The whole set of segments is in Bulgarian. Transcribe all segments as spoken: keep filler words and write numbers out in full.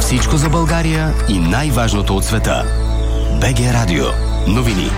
Всичко за България и най-важното от света. БГ Радио. Новини.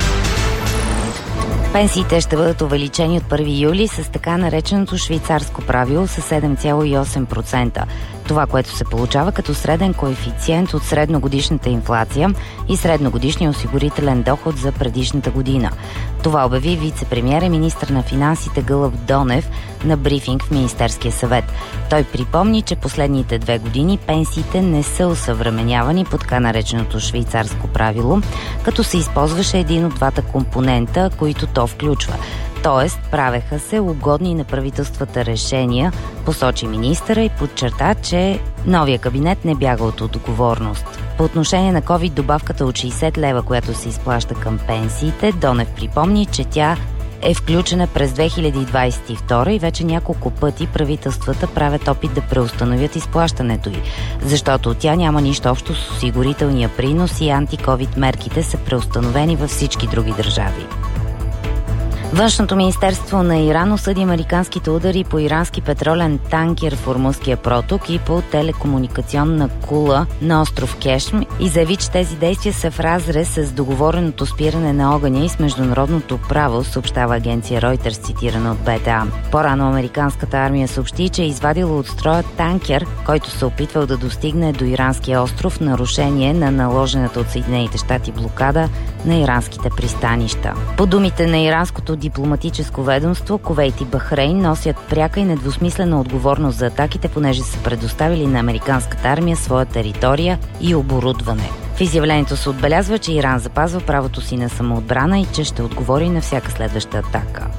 Пенсиите ще бъдат увеличени от първи юли с така нареченото швейцарско правило с седем цяло и осем процента. Това, което се получава като среден коефициент от средногодишната инфлация и средногодишния осигурителен доход за предишната година. Това обяви вице-премиер и министър на финансите Гълъб Донев на брифинг в Министерския съвет. Той припомни, че последните две години пенсиите не са осъвременявани по така нареченото швейцарско правило, като се използваше един от двата компонента, които то включва. Тоест, правеха се угодни на правителствата решения, посочи министъра и подчерта, че новия кабинет не бяга от отговорност. По отношение на ковид добавката от шейсет лева, която се изплаща към пенсиите, Донев припомни, че тя е включена през две хиляди двадесет и втора и вече няколко пъти правителствата правят опит да преустановят изплащането й, защото тя няма нищо общо с осигурителния принос и антиковид мерките са преустановени във всички други държави. Външното министерство на Иран осъди американските удари по ирански петролен танкер в Ормузския проток и по телекомуникационна кула на остров Кешм и заяви, че тези действия са в разрез с договореното спиране на огъня и с международното право, съобщава агенция Reuters, цитирана от Б Т А. По-рано американската армия съобщи, че е извадила от строя танкер, който се опитвал да достигне до иранския остров в нарушение на наложената от Съединените щати блокада на иранските пристанища. По думите на иранското дипломатическо ведомство, Кувейт и Бахрейн носят пряка и недвусмислена отговорност за атаките, понеже са предоставили на американската армия своя територия и оборудване. В изявлението се отбелязва, че Иран запазва правото си на самоотбрана и че ще отговори на всяка следваща атака.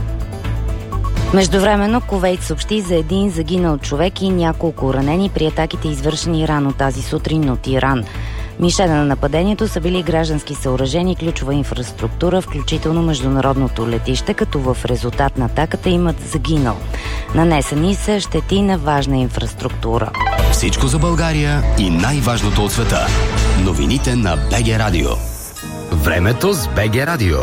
Междувременно Кувейт съобщи за един загинал човек и няколко ранени при атаките, извършени рано тази сутрин от Иран. Мишена на нападението са били граждански съоръжения и ключова инфраструктура, включително международното летище, като в резултат на атаката имат загинал. Нанесени са щети на важна инфраструктура. Всичко за България и най-важното от света. Новините на БГ Радио. Времето с БГ Радио.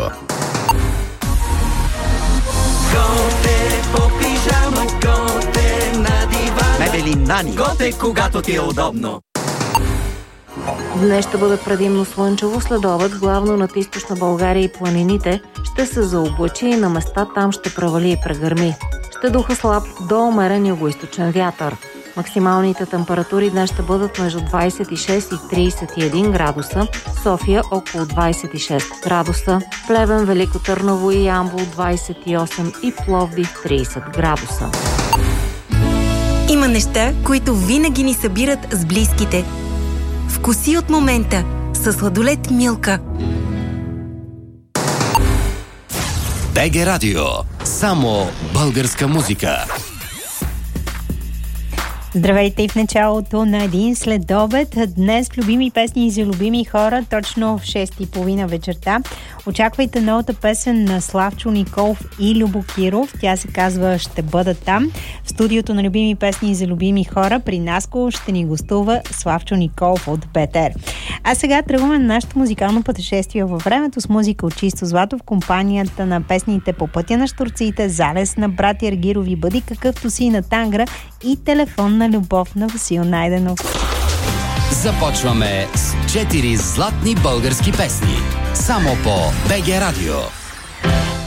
Готе по пижама, готе на дивана. Мебели Нани. Готе, когато ти е удобно. Днес ще бъде предимно слънчево, следобед, главно над източна България и планините ще се заоблачи и на места там ще провали и прегърми. Ще духа слаб до умерен югоизточен вятър. Максималните температури днес ще бъдат между двадесет и шест и тридесет и един градуса, София около двадесет и шест градуса, Плевен, Велико Търново и Ямбол двадесет и осем и Пловдив тридесет градуса. Има неща, които винаги ни събират с близките. Вкуси от момента със сладолед Милка. БГ Радио. Само българска музика. Здравейте и в началото на един следобед. Днес любими песни за любими хора, точно в шест и половина вечерта. Очаквайте новата песен на Славчо Николов и Любо Киров. Тя се казва "Ще бъда там". В студиото на любими песни за любими хора при Наско ще ни гостува Славчо Николов от Петър. А сега тръгваме на нашето музикално пътешествие във времето с музика от чисто злато в компанията на песните "По пътя на щурците", "Залез" на братя Аргирови, "Бъди какъвто си" на Тангра и "Телефонна любов" на Васил Найденов. Започваме с четири златни български песни. Само по БГ Радио.